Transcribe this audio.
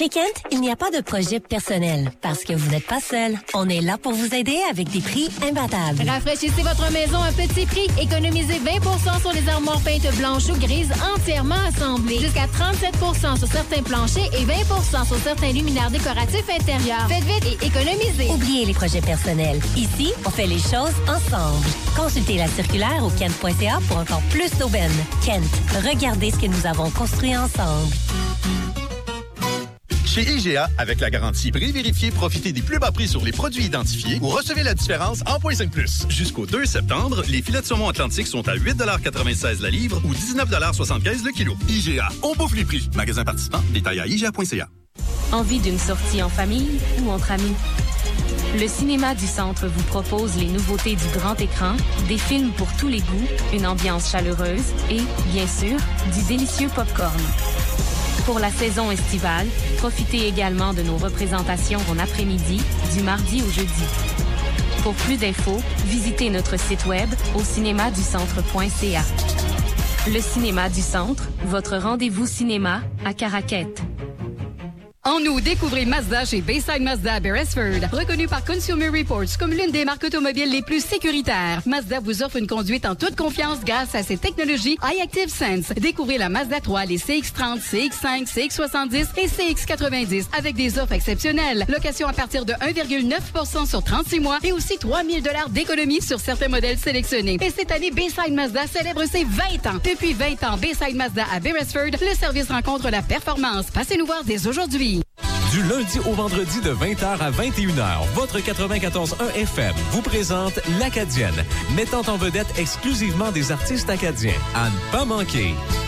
Chez Kent, il n'y a pas de projet personnel parce que vous n'êtes pas seul. On est là pour vous aider avec des prix imbattables. Rafraîchissez votre maison à petit prix. Économisez 20 % sur les armoires peintes blanches ou grises entièrement assemblées. Jusqu'à 37 % sur certains planchers et 20 % sur certains luminaires décoratifs intérieurs. Faites vite et économisez. Oubliez les projets personnels. Ici, on fait les choses ensemble. Consultez la circulaire au kent.ca pour encore plus d'aubaines. Kent, regardez ce que nous avons construit ensemble. Chez IGA, avec la garantie prix vérifié, profitez des plus bas prix sur les produits identifiés ou recevez la différence en .5+. Jusqu'au 2 septembre, les filets de saumon Atlantique sont à 8,96 $ la livre ou 19,75 $ le kilo. IGA, on bouffe les prix. Magasin participant, détail à IGA.ca. Envie d'une sortie en famille ou entre amis? Le Cinéma du Centre vous propose les nouveautés du grand écran, des films pour tous les goûts, une ambiance chaleureuse et, bien sûr, du délicieux popcorn. Pour la saison estivale, profitez également de nos représentations en après-midi, du mardi au jeudi. Pour plus d'infos, visitez notre site web au cinémaducentre.ca. Le Cinéma du Centre, votre rendez-vous cinéma à Caraquette. En août, découvrez Mazda chez Bayside Mazda à Beresford. Reconnu par Consumer Reports comme l'une des marques automobiles les plus sécuritaires, Mazda vous offre une conduite en toute confiance grâce à ses technologies iActive Sense. Découvrez la Mazda 3, les CX-30, CX-5, CX-70 et CX-90 avec des offres exceptionnelles. Location à partir de 1,9 % sur 36 mois et aussi 3 000 $ d'économie sur certains modèles sélectionnés. Et cette année, Bayside Mazda célèbre ses 20 ans. Depuis 20 ans, Bayside Mazda à Beresford, le service rencontre la performance. Passez nous voir dès aujourd'hui. Du lundi au vendredi de 20h à 21h, votre 94.1 FM vous présente l'Acadienne, mettant en vedette exclusivement des artistes acadiens. À ne pas manquer.